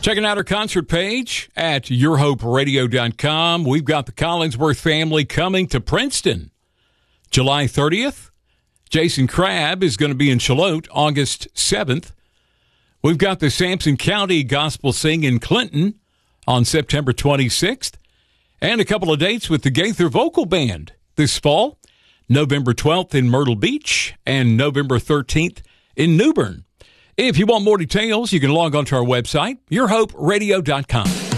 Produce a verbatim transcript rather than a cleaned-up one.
Checking out our concert page at your hope radio dot com. We've got the Collinsworth family coming to Princeton July thirtieth. Jason Crabb is going to be in Charlotte August seventh. We've got the Sampson County Gospel Sing in Clinton on September twenty-sixth. And a couple of dates with the Gaither Vocal Band this fall. November twelfth in Myrtle Beach and November thirteenth in New Bern. If you want more details, you can log on to our website, your hope radio dot com.